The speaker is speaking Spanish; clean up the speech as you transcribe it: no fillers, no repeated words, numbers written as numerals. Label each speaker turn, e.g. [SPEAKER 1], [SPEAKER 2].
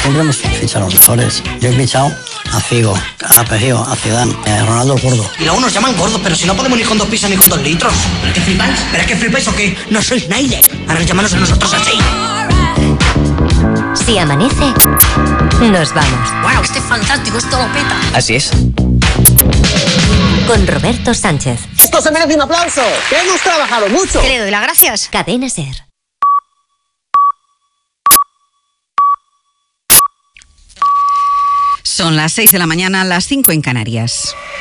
[SPEAKER 1] Siempre hemos fichado a los mejores. Yo he fichado a Figo, a Pejío, a Zidane, a Ronaldo el Gordo.
[SPEAKER 2] Y luego nos llaman gordos, pero si no podemos ni con 2 pizzas ni con 2 litros. ¿Pero es que flipáis? ¿Pero es que flipáis o qué? No sois nadie. Ahora llamadnos a nosotros así.
[SPEAKER 3] Si amanece, nos vamos.
[SPEAKER 2] Wow, este es fantástico, esto lo peta.
[SPEAKER 4] Así es.
[SPEAKER 3] Con Roberto Sánchez.
[SPEAKER 5] Esto se merece un aplauso, que hemos trabajado mucho.
[SPEAKER 6] ¿Qué le doy las gracias?
[SPEAKER 3] Cadena SER.
[SPEAKER 7] Son las 6 de la mañana, las 5 en Canarias.